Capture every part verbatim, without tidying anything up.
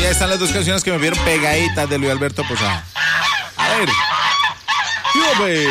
ya están las dos canciones que me vieron pegaditas de Luis Alberto Posada. A ver. ¿Qué pues?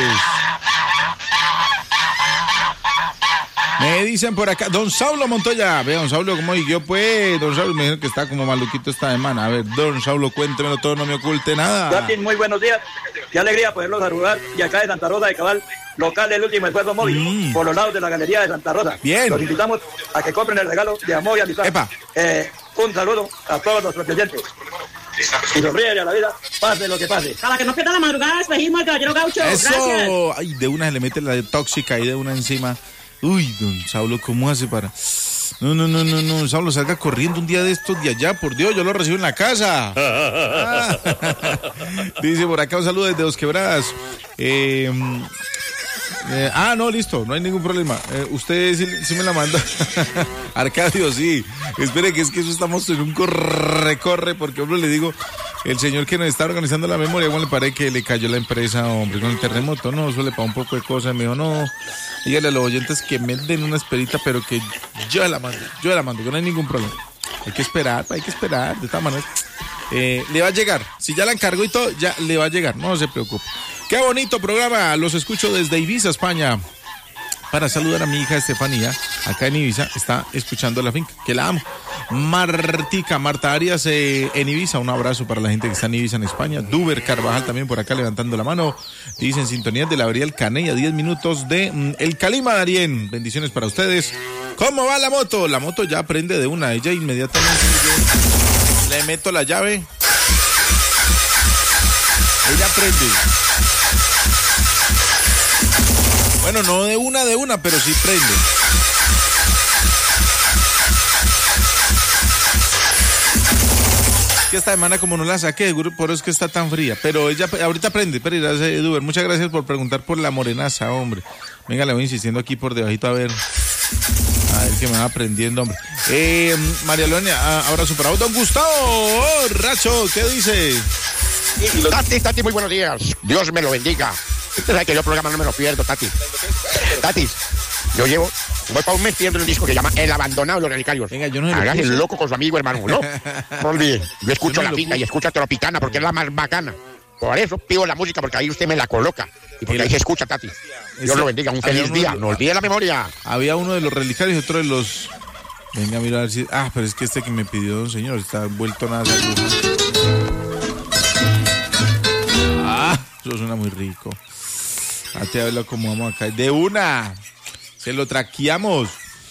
Me dicen por acá, don Saulo Montoya. Ve, don Saulo, ¿cómo yo pues? Don Saulo me dijeron que está como maluquito esta semana. A ver, don Saulo, cuéntemelo todo, no me oculte nada. Martín, muy buenos días. Qué alegría poderlos saludar. Y acá de Santa Rosa de Cabal, local del último esfuerzo móvil, mm. por los lados de la Galería de Santa Rosa. Bien. Los invitamos a que compren el regalo de amor y amistad. Epa. Eh, un saludo a todos nuestros presentes. Y sonríe a la vida, pase lo que pase. Para que no pierda la madrugada, espejismo el caballero Gaucho. Eso. Gracias. Ay, de una se le mete la de tóxica y de una encima. Uy, don Saulo, ¿cómo hace para...? No, no, no, no, no, Saulo, salga corriendo un día de estos de allá, por Dios, yo lo recibo en la casa. Ah. Dice por acá un saludo desde Dos Quebradas. Eh, eh, ah, no, listo, no hay ningún problema. Eh, usted sí, sí me la manda. Arcadio, sí. Espere, que es que eso estamos en un corre-corre, porque, hombre, le digo... El señor que nos está organizando la memoria, ¿cómo le parece que le cayó la empresa, hombre, con el terremoto? No, eso le pagó un poco de cosas. Me dijo, no, dígale a los oyentes que me den una esperita, pero que yo la mando, yo la mando, que no hay ningún problema. Hay que esperar, hay que esperar, de todas maneras. Eh, le va a llegar, si ya la encargó y todo, ya le va a llegar, no se preocupe. Qué bonito programa, los escucho desde Ibiza, España. Para saludar a mi hija Estefanía, acá en Ibiza, está escuchando la finca, que la amo. Martica, Marta Arias eh, en Ibiza, un abrazo para la gente que está en Ibiza en España. Duber Carvajal también por acá levantando la mano. Dicen sintonía de la Avenida El Caney a diez minutos de mm, El Calima, Darien. Bendiciones para ustedes. ¿Cómo va la moto? La moto ya prende de una, ella inmediatamente yo le meto la llave. Ella prende. Bueno, no de una de una, pero sí prende. Es que esta semana como no la saqué, por eso es que está tan fría. Pero ella ahorita prende, pero irá a Duber. Muchas gracias por preguntar por la morenaza, hombre. Venga, le voy insistiendo aquí por debajito a ver. A ver que me va aprendiendo, hombre. Eh, María Leona, ahora superado. Don Gustavo, oh, Racho, ¿qué dice? Tati, Tati, muy buenos días. Dios me lo bendiga. Usted sabe que yo programa no me lo pierdo, Tati. Tati, yo llevo, voy para un mes viendo un disco que se llama El Abandonado de los Radicarios. Venga, yo no me Hagas el loco con su amigo, hermano, ¿no? No olvide, yo escucho yo no la finca y escucho Tropicana porque es la más bacana. Por eso pido la música, porque ahí usted me la coloca. Y porque Mira, ahí se escucha, Tati. Dios ese, lo bendiga, un feliz día. De, no olvide la memoria. Había uno de los relicarios y otro de los... Venga, mira a ver si... Ah, pero es que este que me pidió, don señor, está vuelto nada. Ah, eso suena muy rico. A te habla como vamos acá. De una. Se lo traqueamos.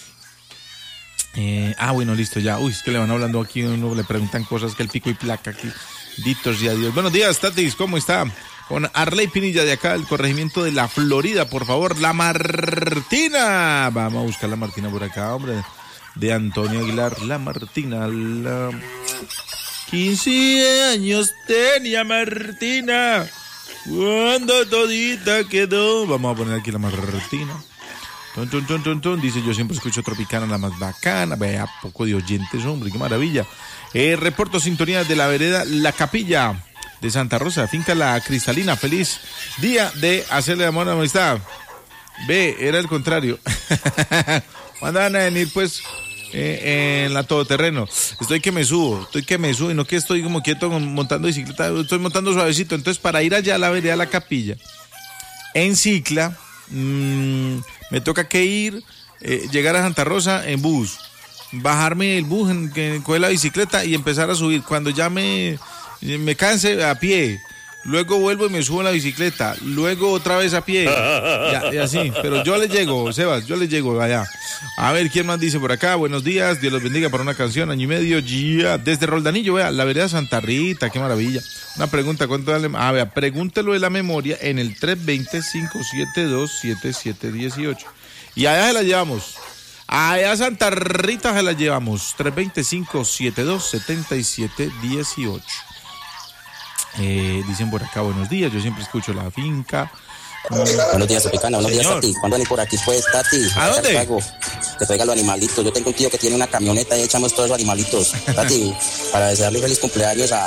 Eh, ah, bueno, listo, ya. Uy, es que le van hablando aquí, uno le preguntan cosas que el pico y placa aquí. Ditos y adiós. Buenos días, Tatis, ¿cómo está? Con Arley Pinilla de acá, el corregimiento de la Florida, por favor. La Martina. Vamos a buscar la Martina por acá, hombre. De Antonio Aguilar. La Martina, la... quince años tenía Martina. Cuando todita quedó. Vamos a poner aquí la Martina. Ton, ton, ton, ton, ton. Dice, yo siempre escucho Tropicana, la más bacana. Vea, poco de oyentes, hombre, qué maravilla. Eh, reporto sintonía de la vereda La Capilla de Santa Rosa, finca La Cristalina. Feliz día de hacerle amor a la amistad. Ve, era el contrario. ¿Cuándo van a venir, pues? Eh, en la todoterreno, estoy que me subo, estoy que me subo y no que estoy como quieto montando bicicleta, estoy montando suavecito. Entonces, para ir allá a la vereda La Capilla en cicla, mmm, me toca que ir, eh, llegar a Santa Rosa en bus, bajarme del bus, en, en, coger la bicicleta y empezar a subir. Cuando ya me, me canse, a pie. Luego vuelvo y me subo en la bicicleta. Luego otra vez a pie. Ya, y así. Pero yo le llego, Sebas, yo le llego allá. A ver, ¿quién más dice por acá? Buenos días, Dios los bendiga para una canción, año y medio. Yeah. Desde Roldanillo, vea, la vereda Santa Rita, qué maravilla. Una pregunta, ¿cuánto vale? Ah, vea, pregúntelo de la memoria en el tres dos cero, cinco siete dos, siete siete uno ocho. Y allá se la llevamos. Allá a Santa Rita se la llevamos. tres dos cero, cinco siete dos, siete siete uno ocho. Eh, dicen por acá, buenos días, yo siempre escucho la finca. Buenos días, Tropicana, buenos Señor. días, Tati. ¿Cuándo venís por aquí, pues, Tati? ¿A dónde? Cartago, que traiga los animalitos. Yo tengo un tío que tiene una camioneta y echamos todos los animalitos. Tati, para desearle feliz cumpleaños a,